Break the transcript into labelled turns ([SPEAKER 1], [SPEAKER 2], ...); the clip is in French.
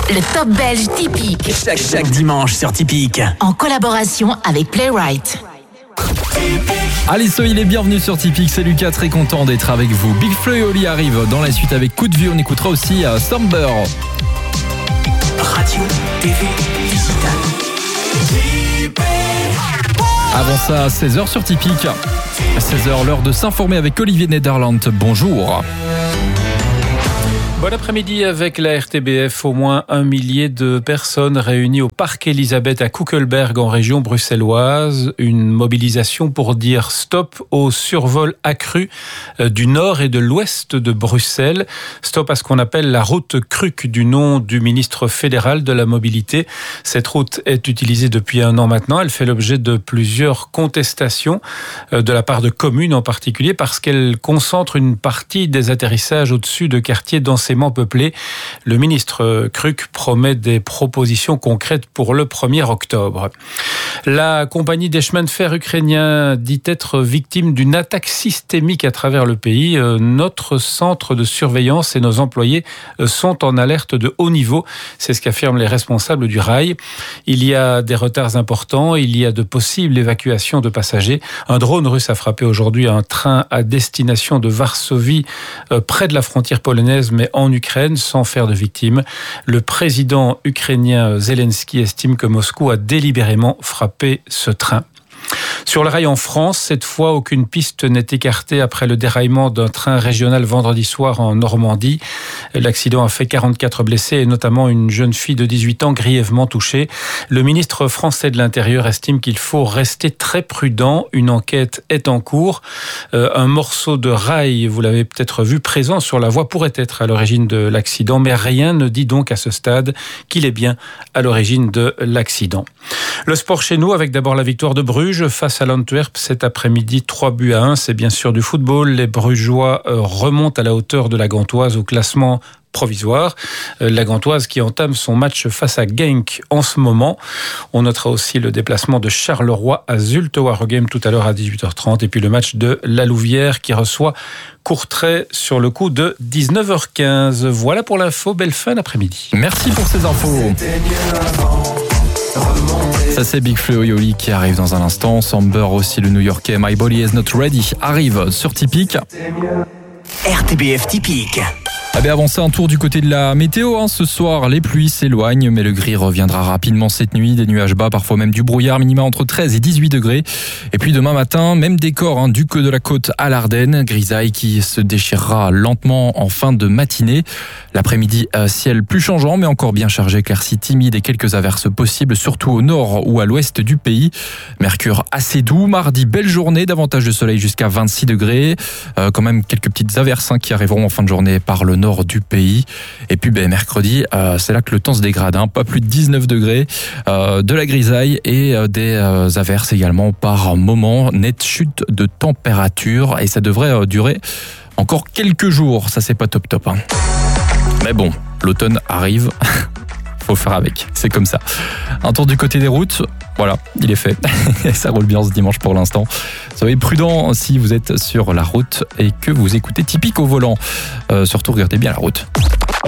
[SPEAKER 1] Le top belge typique.
[SPEAKER 2] Chaque dimanche sur Typique.
[SPEAKER 1] En collaboration avec Playwright.
[SPEAKER 3] Allez, soyez les bienvenus sur Typique, c'est Lucas, très content d'être avec vous. Big Flo et Oli arrive dans la suite avec Coup de Vue, on écoutera aussi Somber.
[SPEAKER 2] Radio, TV, digital.
[SPEAKER 3] Avant ça, 16h sur Typique. 16h, l'heure de s'informer avec Olivier Nederland. Bonjour.
[SPEAKER 4] Bon après-midi avec la RTBF. Au moins 1 millier de personnes réunies au Parc Elisabeth à Koekelberg en région bruxelloise. Une mobilisation pour dire stop au survol accru du nord et de l'ouest de Bruxelles. Stop à ce qu'on appelle la route Kruik, du nom du ministre fédéral de la mobilité. Cette route est utilisée depuis 1 an maintenant. Elle fait l'objet de plusieurs contestations de la part de communes en particulier parce qu'elle concentre une partie des atterrissages au-dessus de quartiers densément peuplés. Le ministre Kruik promet des propositions concrètes pour le 1er octobre. La compagnie des chemins de fer ukrainiens dit être victime d'une attaque systémique à travers le pays. Notre centre de surveillance et nos employés sont en alerte de haut niveau. C'est ce qu'affirment les responsables du rail. Il y a des retards importants, il y a de possibles évacuations de passagers. Un drone russe a frappé aujourd'hui un train à destination de Varsovie, près de la frontière polonaise, mais en Ukraine, sans faire de victimes. Le président ukrainien Zelensky estime que Moscou a délibérément frappé ce train. Sur le rail en France, cette fois, aucune piste n'est écartée après le déraillement d'un train régional vendredi soir en Normandie. L'accident a fait 44 blessés et notamment une jeune fille de 18 ans grièvement touchée. Le ministre français de l'Intérieur estime qu'il faut rester très prudent. Une enquête est en cours. Un morceau de rail, vous l'avez peut-être vu, présent sur la voie pourrait être à l'origine de l'accident, mais rien ne dit donc à ce stade qu'il est bien à l'origine de l'accident. Le sport chez nous, avec d'abord la victoire de Bruges face à l'Antwerp cet après-midi, 3-1. C'est bien sûr du football. Les Brugeois remontent à la hauteur de la Gantoise au classement provisoire. La Gantoise qui entame son match face à Genk en ce moment. On notera aussi le déplacement de Charleroi à Zulte Waregem tout à l'heure à 18h30 et puis le match de La Louvière qui reçoit Courtrai sur le coup de 19h15. Voilà pour l'info. Belle fin d'après-midi.
[SPEAKER 3] Merci pour ces infos. Ça c'est Big Flo et Oli qui arrive dans un instant. Somber aussi, le New-Yorkais My Body Is Not Ready arrive sur Typique.
[SPEAKER 2] RTBF Typique.
[SPEAKER 3] Ah ben avant ça, un tour du côté de la météo. Ce soir, les pluies s'éloignent, mais le gris reviendra rapidement cette nuit. Des nuages bas, parfois même du brouillard, minima entre 13 et 18 degrés. Et puis demain matin, même décor du queue de la côte à l'Ardenne. Grisaille qui se déchirera lentement en fin de matinée. L'après-midi, ciel plus changeant, mais encore bien chargé, éclaircies timides et quelques averses possibles, surtout au nord ou à l'ouest du pays. Mercure assez doux. Mardi, belle journée, davantage de soleil jusqu'à 26 degrés. Quand même quelques petites averses qui arriveront en fin de journée par le nord du pays. Et puis mercredi, c'est là que le temps se dégrade. Pas plus de 19 degrés, de la grisaille et des averses également par moment. Nette chute de température et ça devrait durer encore quelques jours. Ça, c'est pas top. Mais bon, l'automne arrive. Faut faire avec, c'est comme ça. Un tour du côté des routes, voilà, il est fait. Ça roule bien ce dimanche pour l'instant. Soyez prudents si vous êtes sur la route et que vous écoutez Typique au volant. Surtout, regardez bien la route.